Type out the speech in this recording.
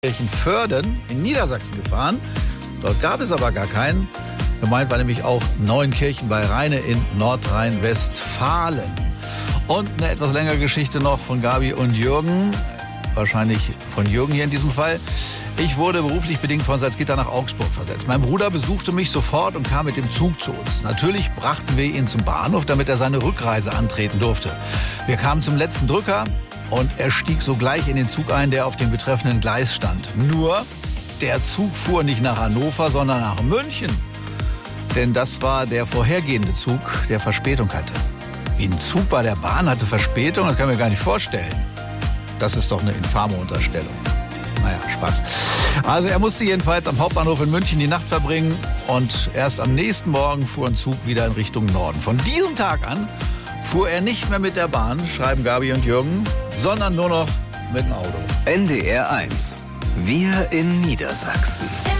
Kirchenförden in Niedersachsen gefahren. Dort gab es aber gar keinen. Gemeint war nämlich auch Neuenkirchen bei Rheine in Nordrhein-Westfalen. Und eine etwas längere Geschichte noch von Gabi und Jürgen. Wahrscheinlich von Jürgen hier in diesem Fall. Ich wurde beruflich bedingt von Salzgitter nach Augsburg versetzt. Mein Bruder besuchte mich sofort und kam mit dem Zug zu uns. Natürlich brachten wir ihn zum Bahnhof, damit er seine Rückreise antreten durfte. Wir kamen zum letzten Drücker und er stieg sogleich in den Zug ein, der auf dem betreffenden Gleis stand. Nur, der Zug fuhr nicht nach Hannover, sondern nach München. Denn das war der vorhergehende Zug, der Verspätung hatte. Wie ein Zug bei der Bahn hatte Verspätung, das kann ich mir gar nicht vorstellen. Das ist doch eine infame Unterstellung. Naja, Spaß. Also er musste jedenfalls am Hauptbahnhof in München die Nacht verbringen und erst am nächsten Morgen fuhr ein Zug wieder in Richtung Norden. Von diesem Tag an fuhr er nicht mehr mit der Bahn, schreiben Gabi und Jürgen, sondern nur noch mit dem Auto. NDR 1. Wir in Niedersachsen.